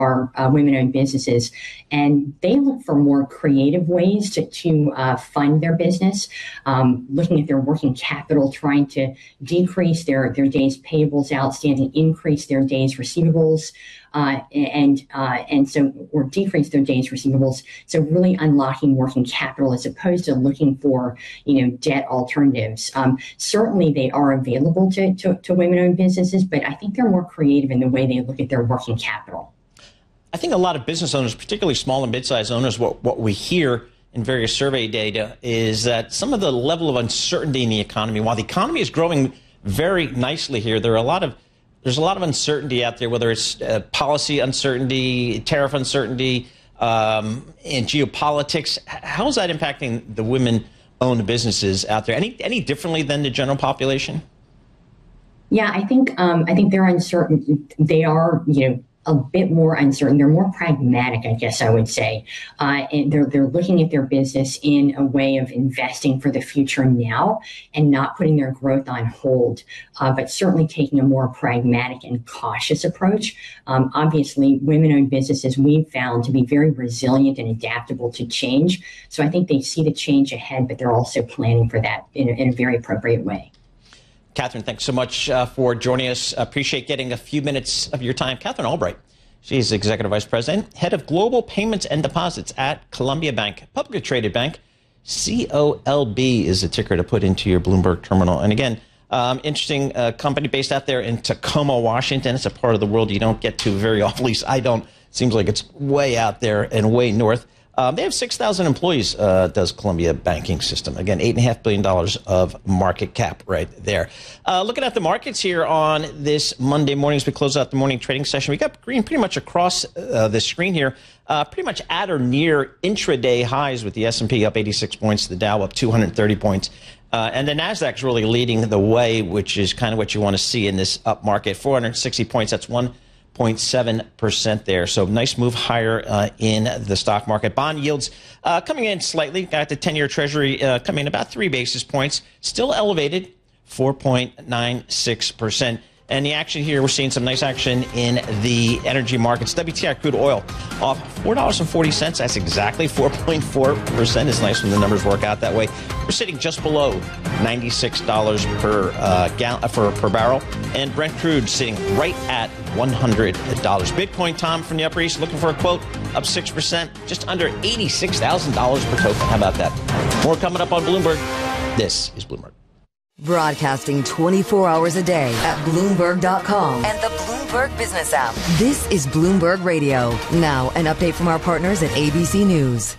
are women-owned businesses, and they look for more creative ways to fund their business, looking at their working capital, trying to decrease their days payables outstanding, increase their days receivables, or decrease their days receivables. So really unlocking working capital as opposed to looking for debt alternatives. Certainly they are available to women-owned businesses, but I think they're more creative in the way they look at their working capital. I think a lot of business owners, particularly small and mid-sized owners, what we hear in various survey data is that some of the level of uncertainty in the economy, while the economy is growing very nicely here, there's a lot of uncertainty out there, whether it's policy uncertainty, tariff uncertainty, and geopolitics. How is that impacting the women-owned businesses out there? Any differently than the general population? Yeah, I think they're uncertain. They are, a bit more uncertain. They're more pragmatic, I guess I would say. And they're looking at their business in a way of investing for the future now and not putting their growth on hold, but certainly taking a more pragmatic and cautious approach. Obviously, women-owned businesses we've found to be very resilient and adaptable to change. So I think they see the change ahead, but they're also planning for that in a very appropriate way. Catherine, thanks so much for joining us. Appreciate getting a few minutes of your time. Catherine Albright, she's Executive Vice President, Head of Global Payments and Deposits at Columbia Bank, publicly traded bank. COLB is the ticker to put into your Bloomberg terminal. And again, interesting company based out there in Tacoma, Washington. It's a part of the world you don't get to very often. At least I don't. Seems like it's way out there and way north. They have 6,000 employees, does Columbia Banking System. Again, $8.5 billion of market cap right there. Looking at the markets here on this Monday morning as we close out the morning trading session, we got green pretty much across the screen here, pretty much at or near intraday highs with the S&P up 86 points, the Dow up 230 points. And the Nasdaq's really leading the way, which is kind of what you want to see in this up market. 460 points, that's 1.7% there. So nice move higher in the stock market. Bond yields coming in slightly. Got the 10-year Treasury coming in about 3 basis points. Still elevated, 4.96%. And the action here, we're seeing some nice action in the energy markets. WTI crude oil off $4.40. That's exactly 4.4%. It's nice when the numbers work out that way. We're sitting just below $96 per barrel. And Brent crude sitting right at $100. Bitcoin, Tom, from the Upper East, looking for a quote, up 6%, just under $86,000 per token. How about that? More coming up on Bloomberg. This is Bloomberg. Broadcasting 24 hours a day at Bloomberg.com and the Bloomberg Business app. This is Bloomberg Radio. Now, an update from our partners at ABC News.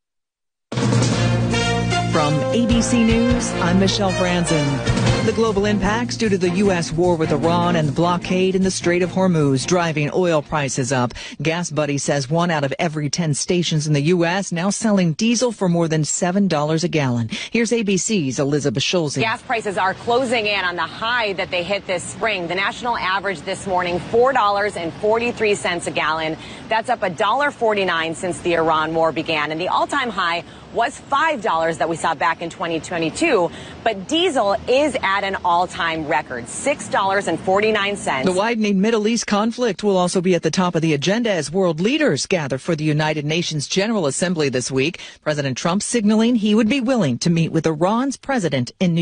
From ABC News, I'm Michelle Franzen. The global impacts due to the U.S. war with Iran and the blockade in the Strait of Hormuz driving oil prices up. GasBuddy says 1 out of every 10 stations in the U.S. now selling diesel for more than $7 a gallon. Here's ABC's Elizabeth Schulze. Gas prices are closing in on the high that they hit this spring. The national average this morning, $4.43 a gallon. That's up $1.49 since the Iran war began. And the all-time high was $5 that we saw back in 2022. But diesel is at an all-time record, $6.49. The widening Middle East conflict will also be at the top of the agenda as world leaders gather for the United Nations General Assembly this week. President Trump signaling he would be willing to meet with Iran's president in New York.